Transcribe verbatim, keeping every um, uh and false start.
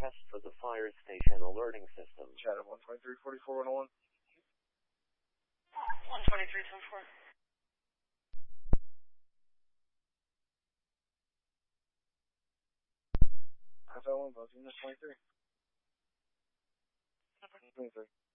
test for the fire station alerting system. Chatham one twenty-three forty-four one oh one. one twenty-three ten four. Half L one, both units twenty-three. twenty-three.